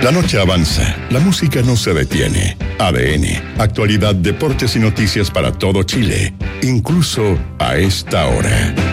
La noche avanza, la música no se detiene. ADN, actualidad, deportes y noticias para todo Chile, incluso a esta hora.